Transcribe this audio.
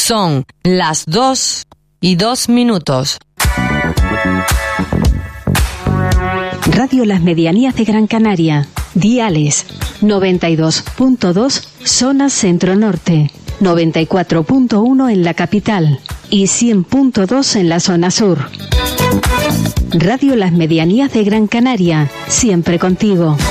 Son las 2:02. Radio Las Medianías de Gran Canaria. Diales 92.2 zona centro-norte, 94.1 en la capital y 100.2 en la zona sur. Radio Las Medianías de Gran Canaria, siempre contigo.